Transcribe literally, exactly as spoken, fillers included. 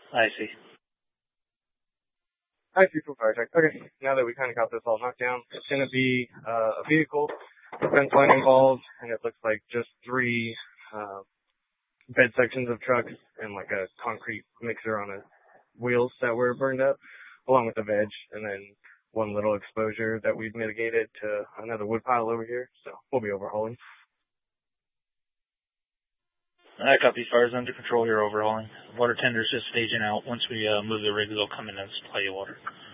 I see. I see from fire tech. Okay, now that we kind of got this all knocked down, it's going to be uh, a vehicle, fence line involved, and it looks like just three uh, bed sections of trucks and like a concrete mixer on a wheels that were burned up, along with the veg, and then one little exposure that we've mitigated to another wood pile over here. So we'll be overhauling. I copy. Fire's under control here, overhauling. Water tender's just staging out. Once we uh, move the rig, they'll come in and supply you water.